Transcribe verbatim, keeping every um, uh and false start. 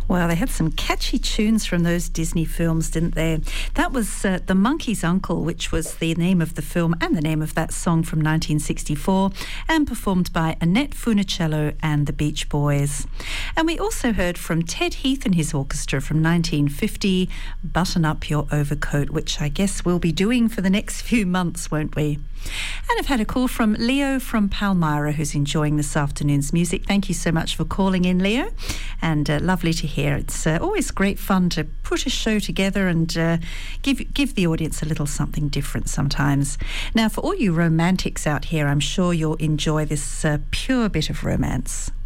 Well, they had some catchy tunes from those Disney films, didn't they? That was uh, The Monkey's Uncle, which was the name of the film and the name of that song from nineteen sixty-four, and performed by Annette Funicello and the Beach Boys. And we also heard from Ted Heath and his orchestra from nineteen fifty, Button Up Your Overcoat, which I guess we'll be doing for the next few months, won't we? And I've had a call from Leo from Palmyra, who's enjoying this afternoon's music. Thank you so much for calling in, Leo, and uh, lovely to hear. It's uh, always great fun to put a show together and uh, give give the audience a little something different sometimes. Now, for all you romantics out here, I'm sure you'll enjoy this uh, pure bit of romance.